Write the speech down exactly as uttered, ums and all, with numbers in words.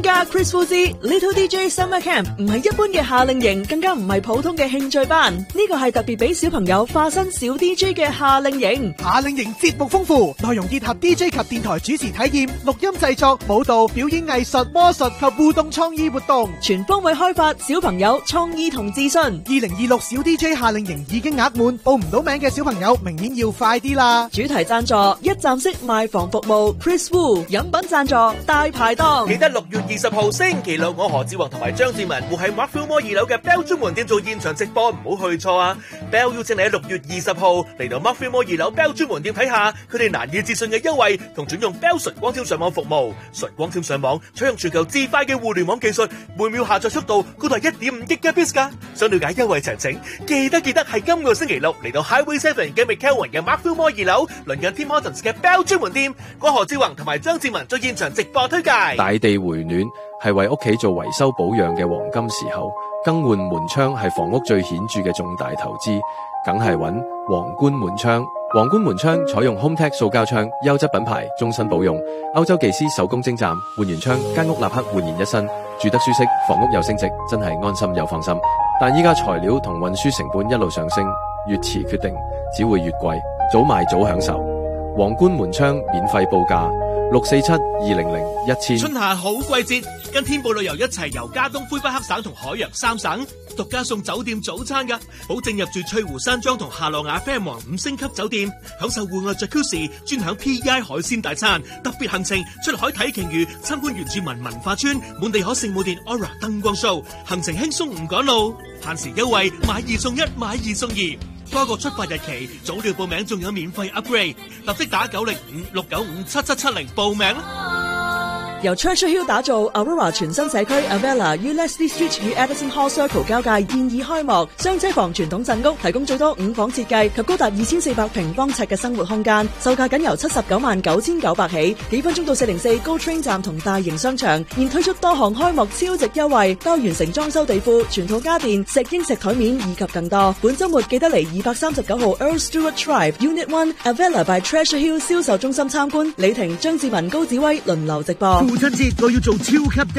加 Chris Wu 之 Little D J Summer Camp 唔係一般嘅夏令營，更加唔係普通嘅興趣班，呢個係特別俾小朋友化身小 D J 嘅夏令營。 夏令營節目豐富，內容結合 D J 及電台主持體驗、錄音製作、舞蹈、表演藝術、魔術及互動創意活動， 全方位開發小朋友創意同自信。 二零二六小 D J 夏令營已經額滿，報唔到名嘅小朋友明年要快啲啦！ 主題贊助一站式賣房服務 Chris Wu， 飲品贊助大排檔。 記得六月二十號星期六，我何志宏同埋張志文會喺 Mark Fillmore 二樓嘅 Bell 專門店做現場直播，唔好去錯啊 ！Bell 邀請你喺六月二十號嚟到 Mark Fillmore 二樓 Bell 專門店睇下佢哋難以置信嘅優惠，同轉用 Bell 純光纖上網服務。純光纖上網採用全球至快嘅互聯網技術，每秒下載速度高達一點五 Gigabits 噶。想了解優惠詳情，記得記得係今個星期六嚟到 Highway Seven 嘅 McKelvin 嘅 Mark Fillmore 二樓，鄰近 Tim Hortons 嘅 Bell 專門店，我何志宏同埋張志文做現場直播推介。 大地回暖係為屋企做維修保養嘅黃金時候，更換門窗係房屋最顯著嘅重大投資，梗係揾皇冠門窗。皇冠門窗採用 HomeTech 塑膠窗，優質品牌，終身保用。歐洲技師手工精湛，換完窗間屋立刻煥然一新，住得舒適，房屋又升值，真係安心又放心。但依家材料同運輸成本一路上升，越遲決定只會越貴，早買早享受。皇冠門窗免費報價六四七二零零一千。 春夏好季節，跟天步旅遊一齊遊加東魁北克省同海洋三省，獨家送酒店早餐噶，保證入住翠湖山莊同夏洛雅啡王五星級酒店，享受戶外 Jacuzzi， 專享 P E I 海鮮大餐，特別行程出海睇鯨魚，參觀原住民文化村，滿地可聖母殿 Aura 燈光 show， 行程輕鬆唔趕路，限時優惠買二送一，買二送二。多個出發日期，早鳥報名仲有免費 upgrade， 立即打九零五六九五七七七零報名。 由 Churchill Hill 打造 Aurora 全新社區 Avella 於 Leslie Street 與 Edison Hall Circle 交界現已開幕，雙車房傳統鎮屋提供最多五房設計及高達二千四百平方尺嘅生活空間，售價僅由七十九萬九千九百起，幾分鐘到四零四 Go Train 站同大型商場，現推出多項開幕超值優惠，包完成裝修地庫、全套家電、石英石台面以及更多。本週末記得嚟二百三十九號 Earl Stewart Drive Unit One Avella by Treasure Hill 銷售中心參觀，李婷、張志文、高子威輪流直播。 父親節我要做超級